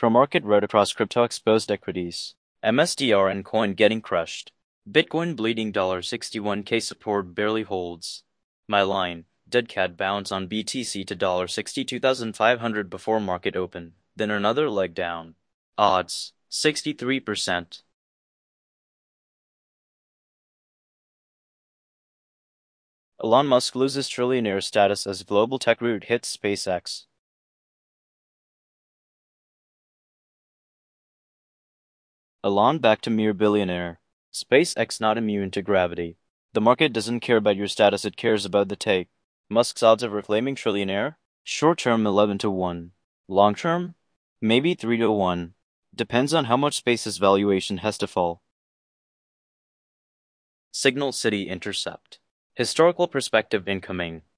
Pro-market wrote across crypto exposed equities. MSTR and coin getting crushed. Bitcoin bleeding $61K support barely holds. My line, dead cat bounce on BTC to $62,500 before market open, then another leg down. Odds, 63%. Elon Musk loses trillionaire status as global tech root hits SpaceX. Elon back to mere billionaire. SpaceX not immune to gravity. The market doesn't care about your status, it cares about the take. Musk's odds of reclaiming trillionaire? Short term 11 to 1. Long term? Maybe 3 to 1. Depends on how much Space's valuation has to fall. Signal City intercept. Historical perspective incoming.